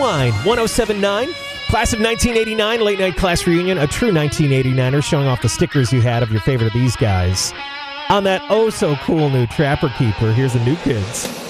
line, 1079. Class of 1989, late night class reunion. A true 1989er showing off the stickers you had of your favorite of these guys. On that oh-so-cool new Trapper Keeper, here's the New Kids.